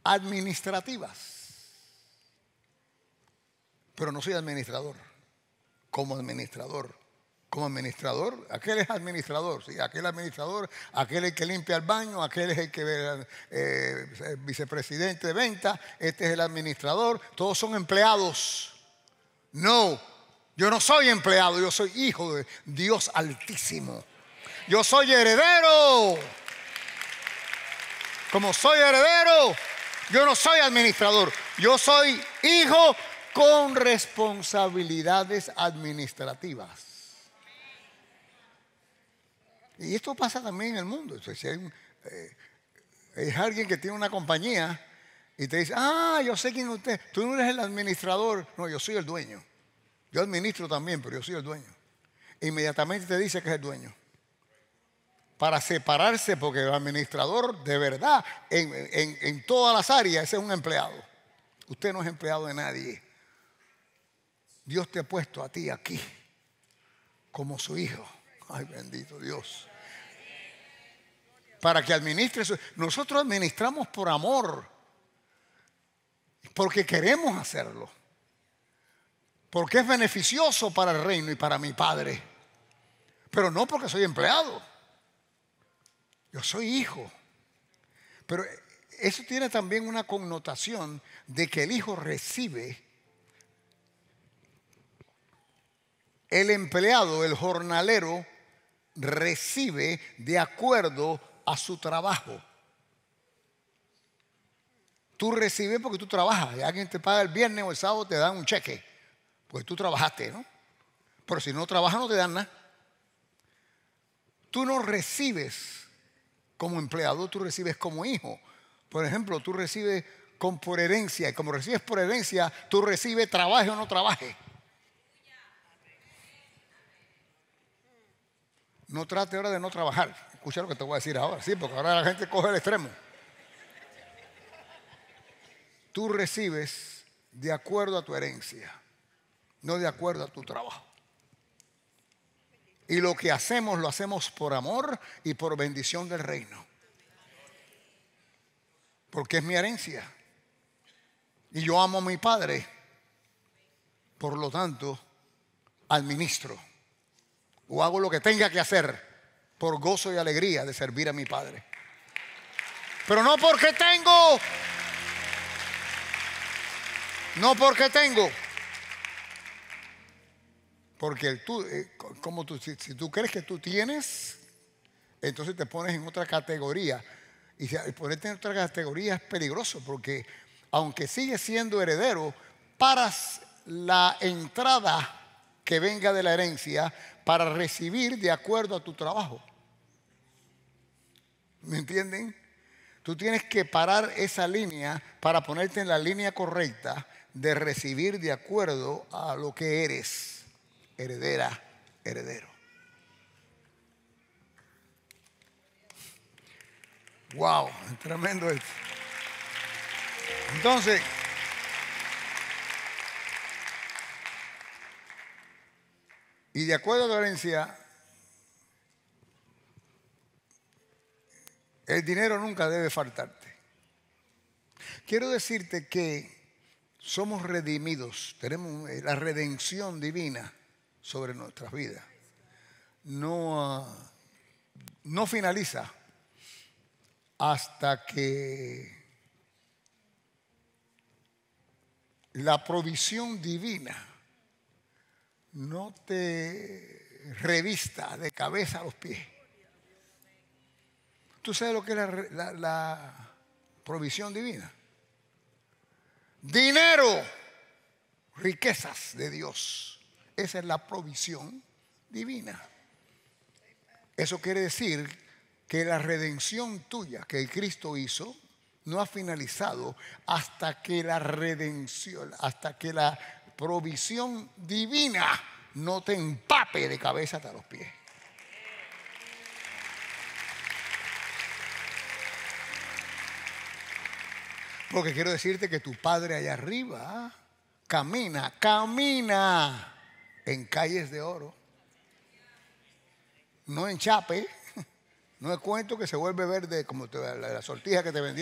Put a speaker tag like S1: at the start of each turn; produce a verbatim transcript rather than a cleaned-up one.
S1: administrativas. Pero no soy administrador. Como administrador. Como administrador, aquel es administrador, ¿sí? Aquel administrador, aquel es el que limpia el baño, aquel es el que eh, el vicepresidente de ventas, este es el administrador, todos son empleados. No, yo no soy empleado, yo soy hijo de Dios Altísimo. Yo soy heredero. Como soy heredero, yo no soy administrador, yo soy hijo con responsabilidades administrativas. Y esto pasa también en el mundo. Entonces, si hay un, eh, es alguien que tiene una compañía y te dice, ah, yo sé quién es usted. Tú no eres el administrador. No, yo soy el dueño. Yo administro también, pero yo soy el dueño. Inmediatamente te dice que es el dueño. Para separarse, porque el administrador de verdad, en, en, en todas las áreas, ese es un empleado. Usted no es empleado de nadie. Dios te ha puesto a ti aquí como su hijo. Ay, bendito Dios. Para que administre eso. Nosotros administramos por amor. Porque queremos hacerlo. Porque es beneficioso para el reino y para mi Padre. Pero no porque soy empleado. Yo soy hijo. Pero eso tiene también una connotación de que el hijo recibe. El empleado, el jornalero, recibe de acuerdo a su trabajo. Tú recibes porque tú trabajas. Y alguien te paga el viernes o el sábado, te dan un cheque. Porque tú trabajaste, ¿no? Pero si no trabajas no te dan nada. Tú no recibes como empleado, tú recibes como hijo. Por ejemplo, tú recibes con por herencia. Y como recibes por herencia, tú recibes trabaje o no trabaje. No trate ahora de no trabajar. Escucha lo que te voy a decir ahora. Sí, porque ahora la gente coge el extremo. Tú recibes de acuerdo a tu herencia, no de acuerdo a tu trabajo. Y lo que hacemos, lo hacemos por amor y por bendición del reino. Porque es mi herencia. Y yo amo a mi Padre. Por lo tanto, administro. O hago lo que tenga que hacer por gozo y alegría de servir a mi Padre. Pero no porque tengo. No porque tengo. Porque tú, eh, como tú, si, si tú crees que tú tienes, entonces te pones en otra categoría. Y si, ponerte en otra categoría es peligroso, porque aunque sigues siendo heredero, paras la entrada que venga de la herencia para recibir de acuerdo a tu trabajo. ¿Me entienden? Tú tienes que parar esa línea para ponerte en la línea correcta de recibir de acuerdo a lo que eres, heredera, heredero. Wow, tremendo esto. Entonces, y de acuerdo a la herencia, el dinero nunca debe faltarte. Quiero decirte que somos redimidos, tenemos la redención divina sobre nuestras vidas. No, uh, no finaliza hasta que la provisión divina no te revista de cabeza a los pies. ¿Tú sabes lo que es la, la, la provisión divina? Dinero, riquezas de Dios. Esa es la provisión divina. Eso quiere decir que la redención tuya que Cristo hizo no ha finalizado hasta que la redención, hasta que la provisión divina no te empape de cabeza hasta los pies. Porque quiero decirte que tu Padre allá arriba camina, camina en calles de oro. No en chape. No es cuento que se vuelve verde como te, la, la sortija que te vendieron.